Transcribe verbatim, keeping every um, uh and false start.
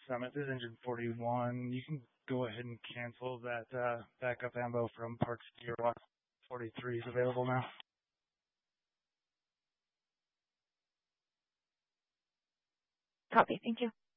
Summit. This is Engine forty-one. You can go ahead and cancel that uh, backup ammo from Park City or Rock forty-three is available now. Copy. Thank you.